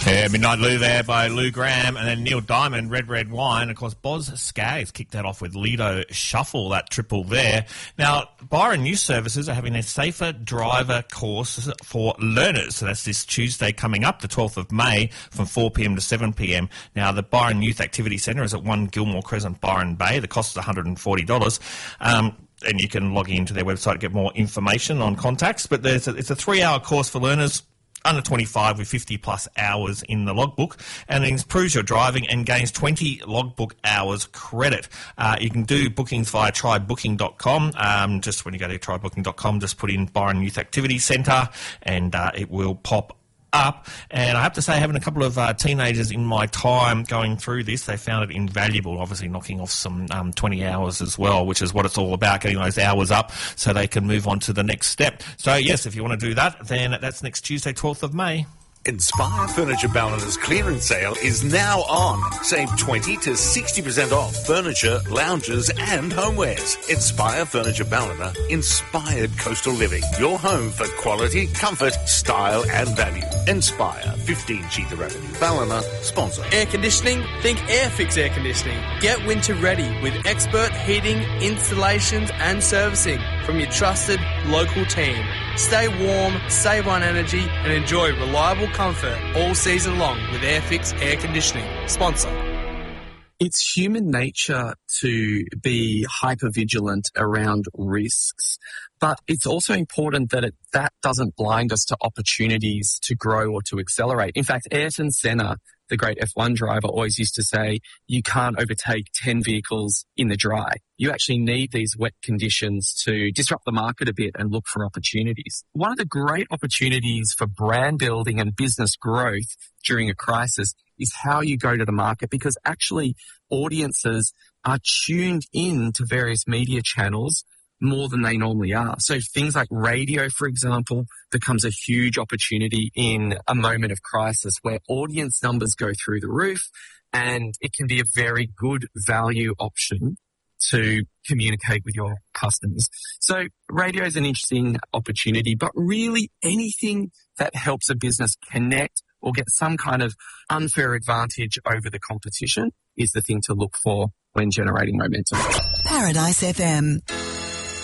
Yeah, Midnight Lou there by Lou Graham, and then Neil Diamond, Red Wine. Of course, Boz Skaggs kicked that off with Lido Shuffle, that triple there. Now, Byron Youth Services are having a Safer Driver course for learners. So that's this Tuesday coming up, the 12th of May, from 4 p.m. to 7 p.m. Now, the Byron Youth Activity Centre is at 1 Gilmore Crescent, Byron Bay. The cost is $140. And you can log into their website to get more information on contacts. But it's a 3-hour course for learners under 25 with 50-plus hours in the logbook, and it improves your driving and gains 20 logbook hours credit. You can do bookings via trybooking.com. Just when you go to trybooking.com, just put in Byron Youth Activity Centre, and it will pop up. And I have to say, having a couple of teenagers in my time going through this, they found it invaluable, obviously knocking off some 20 hours as well, which is what it's all about, getting those hours up so they can move on to the next step. So, yes, if you want to do that, then that's next Tuesday, 12th of May. Inspire Furniture Ballina's clearance sale is now on. Save 20 to 60% off furniture, lounges and homewares. Inspire Furniture Ballina, inspired coastal living. Your home for quality, comfort, style and value. Inspire, 15 Cheetah Avenue, Ballina, sponsor. Air conditioning? Think Airfix Air Conditioning. Get winter ready with expert heating, installations and servicing from your trusted local team. Stay warm, save on energy and enjoy reliable comfort all season long with Airfix Air Conditioning. Sponsor. It's human nature to be hypervigilant around risks, but it's also important that that doesn't blind us to opportunities to grow or to accelerate. In fact, Ayrton Senna, the great F1 driver, always used to say, you can't overtake 10 vehicles in the dry. You actually need these wet conditions to disrupt the market a bit and look for opportunities. One of the great opportunities for brand building and business growth during a crisis is how you go to the market, because actually audiences are tuned in to various media channels more than they normally are. So things like radio, for example, becomes a huge opportunity in a moment of crisis where audience numbers go through the roof, and it can be a very good value option to communicate with your customers. So radio is an interesting opportunity, but really anything that helps a business connect or get some kind of unfair advantage over the competition is the thing to look for when generating momentum. Paradise FM.